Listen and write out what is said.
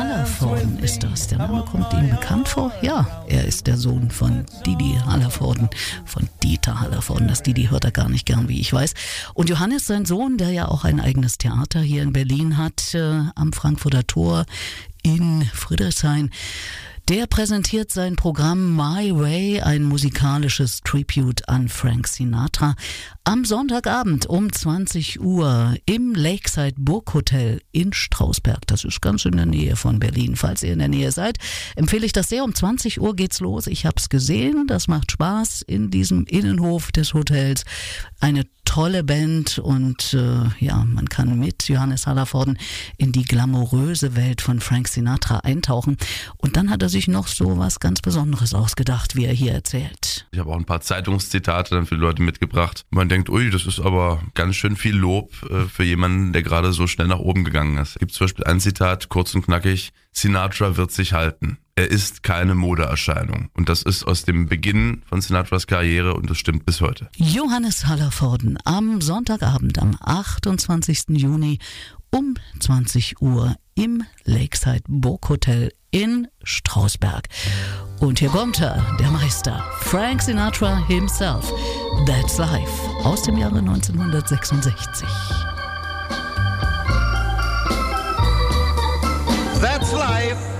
Hallervorden ist das. Der Name kommt Ihnen bekannt vor? Ja, er ist der Sohn von Didi Hallervorden, von Dieter Hallervorden. Das Didi hört er gar nicht gern, wie ich weiß. Und Johannes, sein Sohn, der ja auch ein eigenes Theater hier in Berlin hat, am Frankfurter Tor in Friedrichshain, der präsentiert sein Programm My Way, ein musikalisches Tribute an Frank Sinatra, am Sonntagabend um 20 Uhr im Lakeside Burghotel in Strausberg. Das ist ganz in der Nähe von Berlin. Falls ihr in der Nähe seid, empfehle ich das sehr. Um 20 Uhr geht's los. Ich habe es gesehen. Das macht Spaß in diesem Innenhof des Hotels. Eine tolle Band und man kann mit Johannes Hallervorden in die glamouröse Welt von Frank Sinatra eintauchen. Und dann hat er sich noch so was ganz Besonderes ausgedacht, wie er hier erzählt. Ich habe auch ein paar Zeitungszitate dann für die Leute mitgebracht. Man denkt, ui, das ist aber ganz schön viel Lob für jemanden, der gerade so schnell nach oben gegangen ist. Es gibt zum Beispiel ein Zitat, kurz und knackig: Sinatra wird sich halten. Er ist keine Modeerscheinung. Und das ist aus dem Beginn von Sinatras Karriere und das stimmt bis heute. Johannes Hallervorden am Sonntagabend, am 28. Juni um 20 Uhr im Lakeside Burghotel in Strausberg. Und hier kommt er, der Meister, Frank Sinatra himself. That's Life aus dem Jahre 1966. That's life.